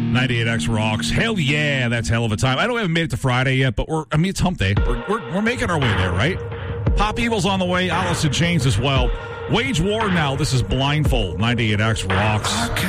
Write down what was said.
98X rocks. Hell yeah, that's hell of a time. I haven't made it to Friday yet, but it's hump day. We're making our way there, right? Pop Evil's on the way. Alice in Chains as well. Wage War now. This is Blindfold. 98X rocks.